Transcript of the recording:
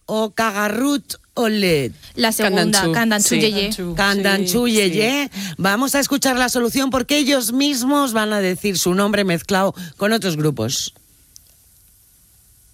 o Cagarrut Olet? La segunda, Candanchú Yeye. Candanchú Yeye. Vamos a escuchar la solución porque ellos mismos van a decir su nombre mezclado con otros grupos.